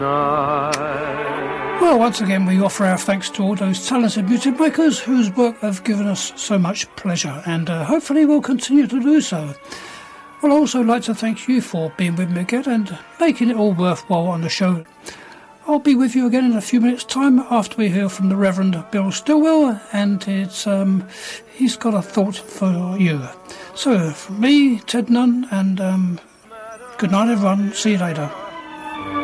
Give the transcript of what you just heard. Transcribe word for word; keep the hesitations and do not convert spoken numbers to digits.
Well, once again, we offer our thanks to all those talented music makers whose work have given us so much pleasure, and uh, hopefully we'll continue to do so. Well, I'd also like to thank you for being with me again and making it all worthwhile on the show. I'll be with you again in a few minutes' time after we hear from the Reverend Bill Stillwell, and it's um, he's got a thought for you. So, from me, Ted Nunn, and um, good night, everyone. See you later.